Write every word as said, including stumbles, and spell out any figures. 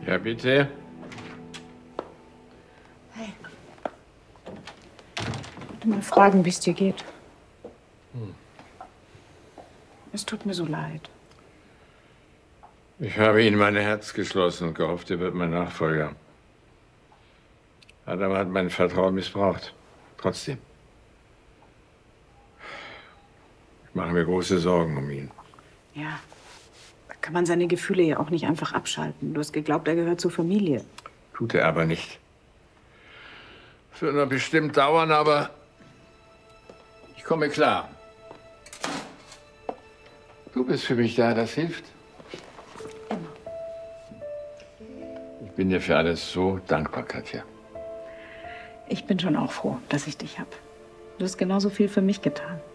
Ja, bitte. Hey. Ich wollte mal fragen, wie es dir geht. Hm. Es tut mir so leid. Ich habe ihm mein Herz geschlossen und gehofft, er wird mein Nachfolger. Adam hat mein Vertrauen missbraucht. Trotzdem. Ich mache mir große Sorgen um ihn. Ja. Da kann man seine Gefühle ja auch nicht einfach abschalten. Du hast geglaubt, er gehört zur Familie. Tut er aber nicht. Es wird noch bestimmt dauern, aber ich komme klar. Du bist für mich da, das hilft. Immer. Ich bin dir für alles so dankbar, Katja. Ich bin schon auch froh, dass ich dich habe. Du hast genauso viel für mich getan.